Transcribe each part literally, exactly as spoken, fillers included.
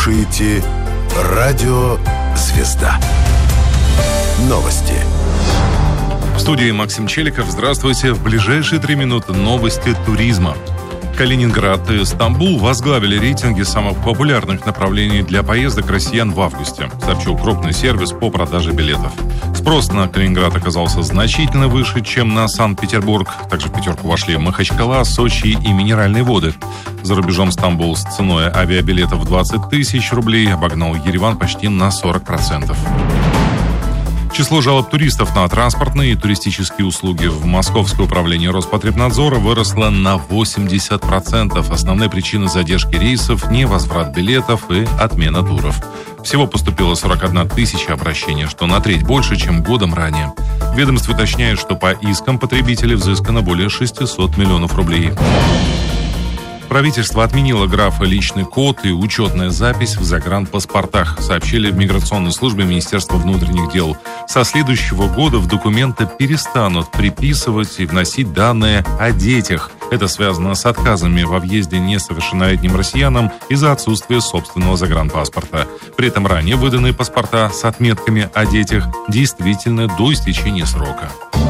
слушаете Радио «Звезда». Новости. В студии Максим Челиков. Здравствуйте. В ближайшие три минуты новости туризма. Калининград и Стамбул возглавили рейтинги самых популярных направлений для поездок россиян в августе, сообщил крупный сервис по продаже билетов. Спрос на Калининград оказался значительно выше, чем на Санкт-Петербург. Также в пятерку вошли Махачкала, Сочи и Минеральные воды. За рубежом Стамбул с ценой авиабилетов в двадцать тысяч рублей обогнал Ереван почти на сорок процентов. Число жалоб туристов на транспортные и туристические услуги в Московское управление Роспотребнадзора выросло на восемьдесят процентов. Основные причины задержки рейсов – невозврат билетов и отмена туров. Всего поступило сорок одна тысяча обращений, что на треть больше, чем годом ранее. Ведомство уточняет, что по искам потребителей взыскано более шестьсот миллионов рублей. Правительство отменило графы «Личный код» и «Учетная запись» в загранпаспортах, сообщили в миграционной службе Министерства внутренних дел. Со следующего года в документы перестанут приписывать и вносить данные о детях. Это связано с отказами во въезде несовершеннолетним россиянам из-за отсутствия собственного загранпаспорта. При этом ранее выданные паспорта с отметками о детях действительны до истечения срока.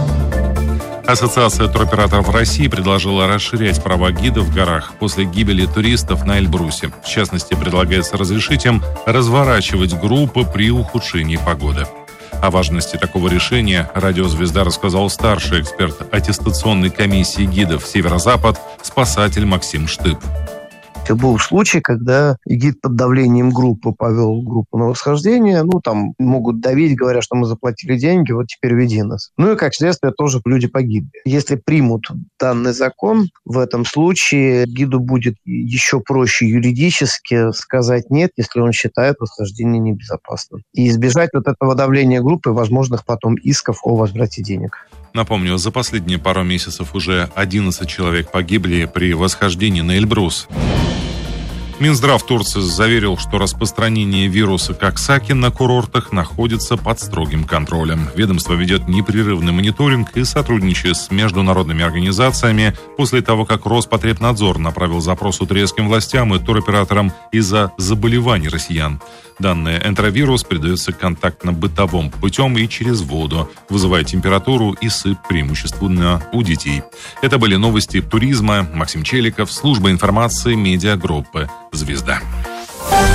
Ассоциация туроператоров России предложила расширять права гидов в горах после гибели туристов на Эльбрусе. В частности, предлагается разрешить им разворачивать группы при ухудшении погоды. О важности такого решения «Радио Звезда» рассказал старший эксперт аттестационной комиссии гидов «Северо-Запад» спасатель Максим Штып. Был случай, когда гид под давлением группы повел группу на восхождение. Ну, там могут давить, говоря, что мы заплатили деньги, вот теперь веди нас. Ну и, как следствие, тоже люди погибли. Если примут данный закон, в этом случае гиду будет еще проще юридически сказать «нет», если он считает восхождение небезопасным. И избежать вот этого давления группы и возможных потом исков о возврате денег. Напомню, за последние пару месяцев уже одиннадцать человек погибли при восхождении на Эльбрус. Минздрав Турции заверил, что распространение вируса Коксаки на курортах находится под строгим контролем. Ведомство ведет непрерывный мониторинг и сотрудничает с международными организациями после того, как Роспотребнадзор направил запрос турецким властям и туроператорам из-за заболеваний россиян. Данный энтеровирус передается контактно-бытовым путем и через воду, вызывая температуру и сыпь преимущественно у детей. Это были новости туризма. Максим Челиков, служба информации медиагруппы «Звезда».